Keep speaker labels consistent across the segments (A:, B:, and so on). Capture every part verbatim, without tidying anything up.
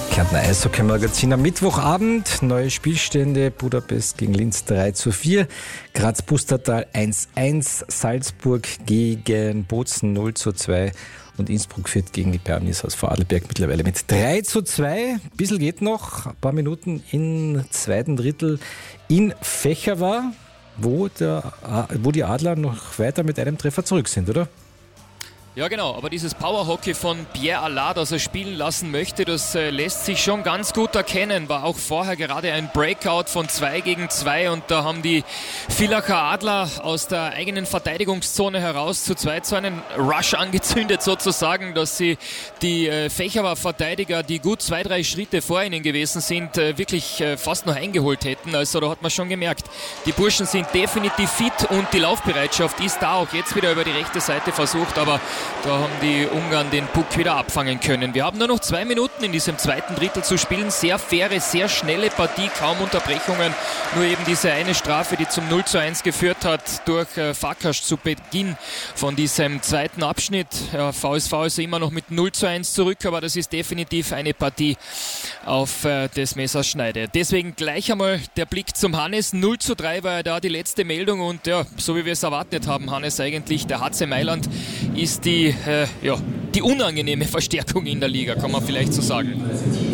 A: Kärntner Eishockey-Magazin am Mittwochabend. Neue Spielstände: Budapest gegen Linz drei zu vier, Graz-Pustertal eins zu eins, Salzburg gegen Bozen null zu zwei und Innsbruck führt gegen die Pernis aus Vorarlberg mittlerweile mit drei zu zwei. Ein bisschen geht noch, ein paar Minuten im zweiten Drittel in Fächerwa, wo, der, wo die Adler noch weiter mit einem Treffer zurück sind, oder?
B: Ja genau, aber dieses Powerhockey von Pierre Allard, das er spielen lassen möchte, das äh, lässt sich schon ganz gut erkennen. War auch vorher gerade ein Breakout von zwei gegen zwei und da haben die Villacher Adler aus der eigenen Verteidigungszone heraus zu zweit so einen Rush angezündet sozusagen, dass sie die äh, Fächerwer Verteidiger, die gut zwei, drei Schritte vor ihnen gewesen sind, äh, wirklich äh, fast noch eingeholt hätten. Also da hat man schon gemerkt, die Burschen sind definitiv fit und die Laufbereitschaft ist da, auch jetzt wieder über die rechte Seite versucht, aber da haben die Ungarn den Puck wieder abfangen können. Wir haben nur noch zwei Minuten in diesem zweiten Drittel zu spielen. Sehr faire, sehr schnelle Partie, kaum Unterbrechungen. Nur eben diese eine Strafe, die zum null zu eins geführt hat durch äh, Farkas zu Beginn von diesem zweiten Abschnitt. Ja, V S V ist immer noch mit null zu eins zurück, aber das ist definitiv eine Partie auf äh, des Messers Schneide. Deswegen gleich einmal der Blick zum Hannes. null zu drei war ja da die letzte Meldung und ja, so wie wir es erwartet haben, Hannes, eigentlich der H C Mailand ist die Die, äh, ja, die unangenehme Verstärkung in der Liga, kann man vielleicht so sagen.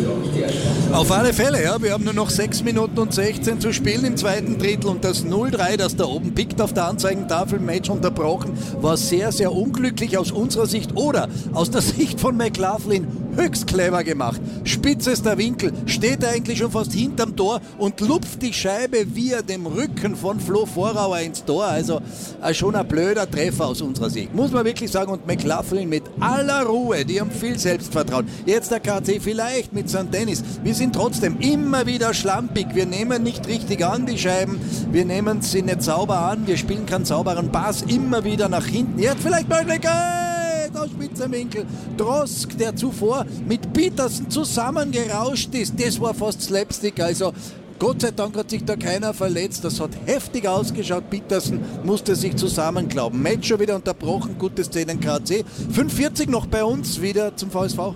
C: Auf alle Fälle, ja. Wir haben nur noch sechs Minuten und sechzehn zu spielen im zweiten Drittel und das null drei, das da oben pickt auf der Anzeigentafel, Match unterbrochen, war sehr, sehr unglücklich aus unserer Sicht oder aus der Sicht von McLaughlin höchst clever gemacht. Spitzester Winkel, steht er eigentlich schon fast hinterm Tor und lupft die Scheibe via dem Rücken von Flo Vorauer ins Tor. Also äh, schon ein blöder Treffer aus unserer Sicht, muss man wirklich sagen. Und McLaughlin mit aller Ruhe, die haben viel Selbstvertrauen. Jetzt der K C vielleicht mit Sankt Dennis. Wir sind trotzdem immer wieder schlampig. Wir nehmen nicht richtig an die Scheiben. Wir nehmen sie nicht sauber an. Wir spielen keinen sauberen Pass. Immer wieder nach hinten. Jetzt vielleicht Möglichkeit. Aus Spitzenwinkel. Drosk, der zuvor mit Petersen zusammengerauscht ist. Das war fast Slapstick. Also Gott sei Dank hat sich da keiner verletzt. Das hat heftig ausgeschaut. Petersen musste sich zusammenklauben. Match schon wieder unterbrochen. Gute Szene in K C. fünfundvierzig noch bei uns wieder zum V S V.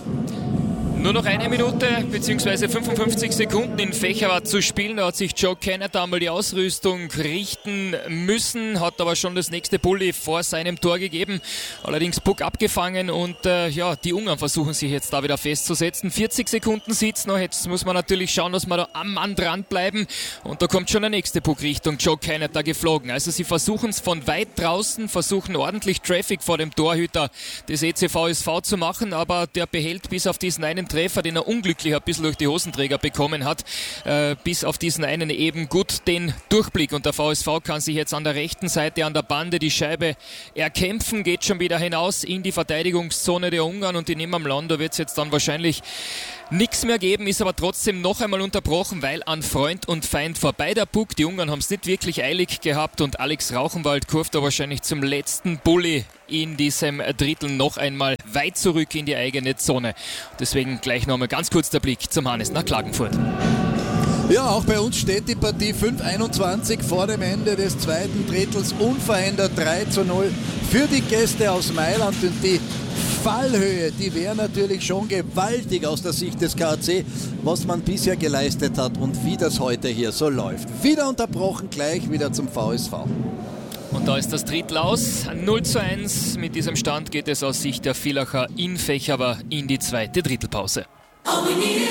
B: Nur noch eine Minute bzw. fünfundfünfzig Sekunden in Fächerwa zu spielen. Da hat sich Joe Canada einmal die Ausrüstung richten müssen, hat aber schon das nächste Bulli vor seinem Tor gegeben. Allerdings Puck abgefangen und äh, ja, die Ungarn versuchen sich jetzt da wieder festzusetzen. vierzig Sekunden sitzt noch. Jetzt muss man natürlich schauen, dass wir da am Mann dranbleiben. Und da kommt schon der nächste Puck Richtung Joe Canada geflogen. Also sie versuchen es von weit draußen, versuchen ordentlich Traffic vor dem Torhüter des E C V S V zu machen, aber der behält bis auf diesen einen Treffer, den er unglücklich ein bisschen durch die Hosenträger bekommen hat, äh, bis auf diesen einen eben gut den Durchblick. Und der V S V kann sich jetzt an der rechten Seite an der Bande die Scheibe erkämpfen, geht schon wieder hinaus in die Verteidigungszone der Ungarn und in ihm am Land, da wird es jetzt dann wahrscheinlich nichts mehr geben, ist aber trotzdem noch einmal unterbrochen, weil an Freund und Feind vorbei der Puck. Die Ungarn haben es nicht wirklich eilig gehabt und Alex Rauchenwald kurft da wahrscheinlich zum letzten Bulli in diesem Drittel noch einmal weit zurück in die eigene Zone. Deswegen gleich nochmal ganz kurz der Blick zum Hannes nach Klagenfurt.
C: Ja, auch bei uns steht die Partie fünf einundzwanzig vor dem Ende des zweiten Drittels unverändert drei zu null für die Gäste aus Mailand und die Fallhöhe, die wäre natürlich schon gewaltig aus der Sicht des K C, was man bisher geleistet hat und wie das heute hier so läuft. Wieder unterbrochen, gleich wieder zum V S V.
B: Und da ist das Drittel aus, null zu eins. Mit diesem Stand geht es aus Sicht der Villacher in Fächerwa in die zweite Drittelpause.